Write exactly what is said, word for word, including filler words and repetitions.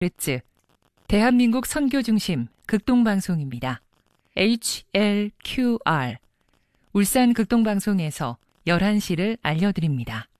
르츠, 대한민국 선교중심 극동방송입니다. 에이치엘큐알, 울산 극동방송에서 열한 시를 알려드립니다.